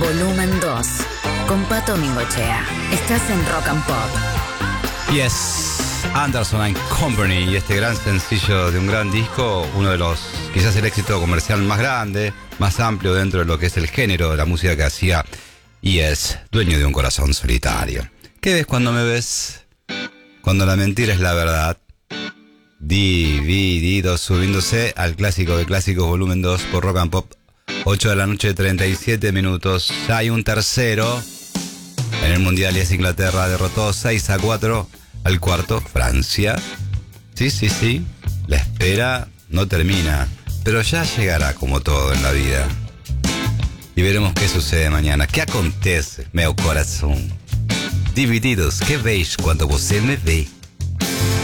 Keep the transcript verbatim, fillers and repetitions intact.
volumen dos, con Pato Mingochea. Estás en Rock and Pop. Yes, Anderson and Company, y este gran sencillo de un gran disco, uno de los, quizás el éxito comercial más grande, más amplio dentro de lo que es el género de la música que hacía, y es Dueño de un corazón solitario. ¿Qué ves cuando me ves? Cuando la mentira es la verdad. Dividido, subiéndose al clásico de clásicos volumen dos por Rock and Pop. ocho de la noche, treinta y siete minutos. Ya hay un tercero. En el Mundial y es Inglaterra, derrotó seis a cuatro al cuarto, Francia. Sí, sí, sí. La espera no termina, pero ya llegará como todo en la vida. Y veremos qué sucede mañana. ¿Qué acontece, meu corazón? Divididos, ¿qué veis cuando você me ve?